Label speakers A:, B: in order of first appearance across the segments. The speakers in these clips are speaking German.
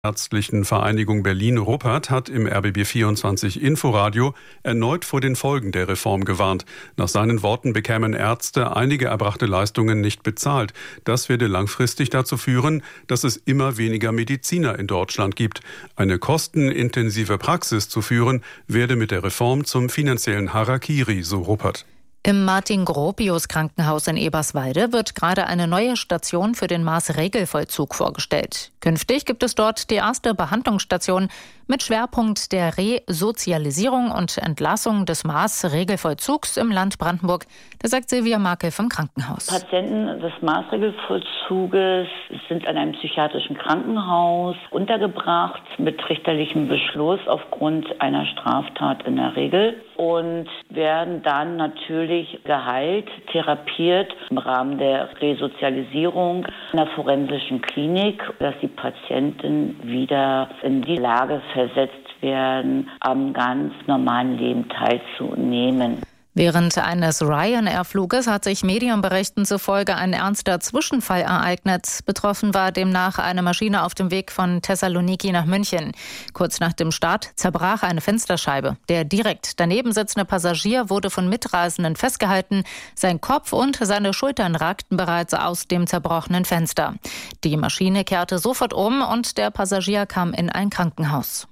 A: Ärztlichen Vereinigung Berlin-Ruppert hat im RBB24 Inforadio erneut vor den Folgen der Reform gewarnt. Nach seinen Worten bekämen Ärzte einige erbrachte Leistungen nicht bezahlt. Das werde langfristig dazu führen, dass es immer weniger Mediziner in Deutschland gibt. Eine kostenintensive Praxis zu führen, werde mit der Reform zum finanziellen Harakiri, so Ruppert.
B: Im Martin-Gropius-Krankenhaus in Eberswalde wird gerade eine neue Station für den Maßregelvollzug vorgestellt. Künftig gibt es dort die erste Behandlungsstation mit Schwerpunkt der Resozialisierung und Entlassung des Maßregelvollzugs im Land Brandenburg. Das sagt Silvia Makel vom Krankenhaus.
C: Patienten des Maßregelvollzuges sind an einem psychiatrischen Krankenhaus untergebracht mit richterlichem Beschluss aufgrund einer Straftat in der Regel und werden dann natürlich geheilt, therapiert im Rahmen der Resozialisierung in der forensischen Klinik, dass die Patienten wieder in die Lage versetzt werden, am ganz normalen Leben teilzunehmen.
B: Während eines Ryanair-Fluges hat sich Medienberichten zufolge ein ernster Zwischenfall ereignet. Betroffen war demnach eine Maschine auf dem Weg von Thessaloniki nach München. Kurz nach dem Start zerbrach eine Fensterscheibe. Der direkt daneben sitzende Passagier wurde von Mitreisenden festgehalten. Sein Kopf und seine Schultern ragten bereits aus dem zerbrochenen Fenster. Die Maschine kehrte sofort um und der Passagier kam in ein Krankenhaus.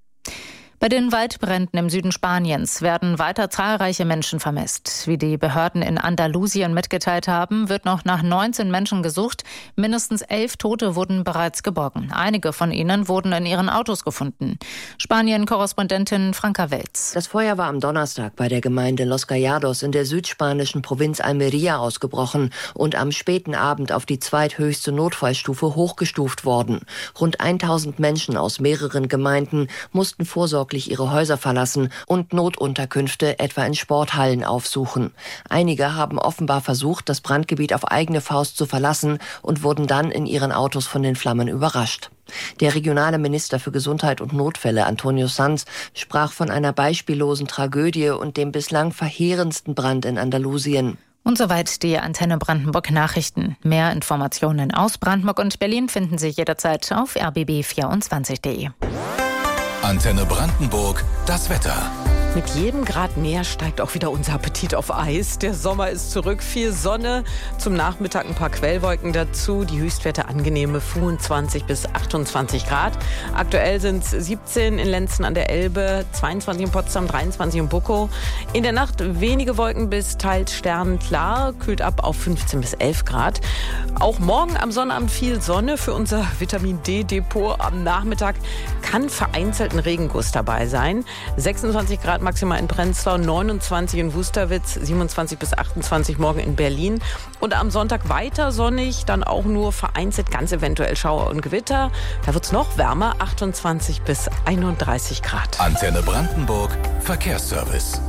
B: Bei den Waldbränden im Süden Spaniens werden weiter zahlreiche Menschen vermisst. Wie die Behörden in Andalusien mitgeteilt haben, wird noch nach 19 Menschen gesucht. Mindestens 11 Tote wurden bereits geborgen. Einige von ihnen wurden in ihren Autos gefunden. Spanien-Korrespondentin Franka Welz.
D: Das Feuer war am Donnerstag bei der Gemeinde Los Gallados in der südspanischen Provinz Almería ausgebrochen und am späten Abend auf die zweithöchste Notfallstufe hochgestuft worden. Rund 1000 Menschen aus mehreren Gemeinden mussten vorsorglich ihre Häuser verlassen und Notunterkünfte etwa in Sporthallen aufsuchen. Einige haben offenbar versucht, das Brandgebiet auf eigene Faust zu verlassen und wurden dann in ihren Autos von den Flammen überrascht. Der regionale Minister für Gesundheit und Notfälle, Antonio Sanz, sprach von einer beispiellosen Tragödie und dem bislang verheerendsten Brand in Andalusien.
B: Und soweit die Antenne Brandenburg Nachrichten. Mehr Informationen aus Brandenburg und Berlin finden Sie jederzeit auf rbb24.de.
E: Antenne Brandenburg, das Wetter.
F: Mit jedem Grad mehr steigt auch wieder unser Appetit auf Eis. Der Sommer ist zurück, viel Sonne, zum Nachmittag ein paar Quellwolken dazu. Die Höchstwerte angenehme 25 bis 28 Grad. Aktuell sind es 17 in Lenzen an der Elbe, 22 in Potsdam, 23 in Bukow. In der Nacht wenige Wolken bis teils sternenklar, kühlt ab auf 15 bis 11 Grad. Auch morgen am Sonnabend viel Sonne für unser Vitamin-D-Depot. Am Nachmittag kann vereinzelt ein Regenguss dabei sein. 26 Grad maximal in Prenzlau, 29 in Wusterwitz, 27 bis 28 morgen in Berlin. Und am Sonntag weiter sonnig, dann auch nur vereinzelt ganz eventuell Schauer und Gewitter. Da wird es noch wärmer, 28 bis 31 Grad.
E: Antenne Brandenburg, Verkehrsservice.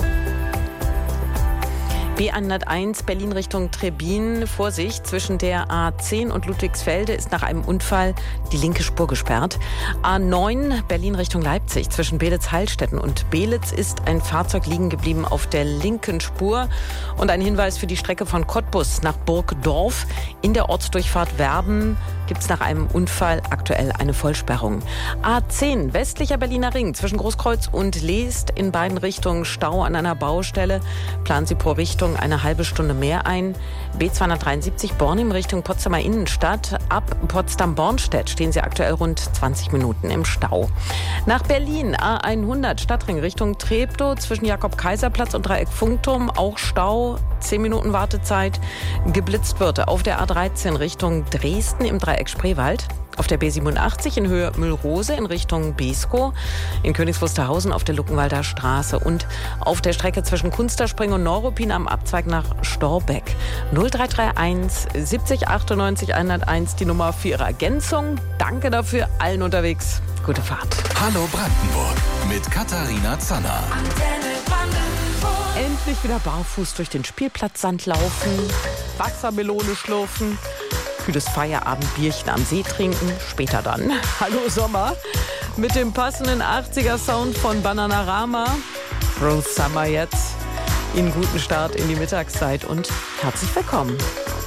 F: B101 Berlin Richtung Trebin. Vorsicht, zwischen der A10 und Ludwigsfelde ist nach einem Unfall die linke Spur gesperrt. A9 Berlin Richtung Leipzig. Zwischen Belitz-Heilstätten und Belitz ist ein Fahrzeug liegen geblieben auf der linken Spur. Und ein Hinweis für die Strecke von Cottbus nach Burgdorf. In der Ortsdurchfahrt Werben gibt es nach einem Unfall aktuell eine Vollsperrung. A10 westlicher Berliner Ring zwischen Großkreuz und Leest in beiden Richtungen Stau an einer Baustelle. Planen Sie pro Richtung eine halbe Stunde mehr ein. B273 Bornim Richtung Potsdamer Innenstadt. Ab Potsdam-Bornstedt stehen Sie aktuell rund 20 Minuten im Stau. Nach Berlin A100 Stadtring Richtung Treptow zwischen Jakob-Kaiser-Platz und Dreieck Funkturm. Auch Stau, 10 Minuten Wartezeit. Geblitzt wird auf der A13 Richtung Dresden im Dreieck Spreewald. Auf der B87 in Höhe Müllrose in Richtung Beeskow, in Königs Wusterhausen auf der Luckenwalder Straße und auf der Strecke zwischen Kunsterspring und Neuruppin am Abzweig nach Storbeck. 0331 70 98 101 die Nummer für Ihre Ergänzung. Danke dafür allen unterwegs. Gute Fahrt.
E: Hallo Brandenburg mit Katharina Zanner.
F: Endlich wieder barfuß durch den Spielplatzsand laufen, Wassermelone schlürfen, kühles Feierabendbierchen am See trinken, später dann. Hallo Sommer mit dem passenden 80er-Sound von Bananarama. Rose Summer jetzt. Ihnen guten Start in die Mittagszeit und herzlich willkommen.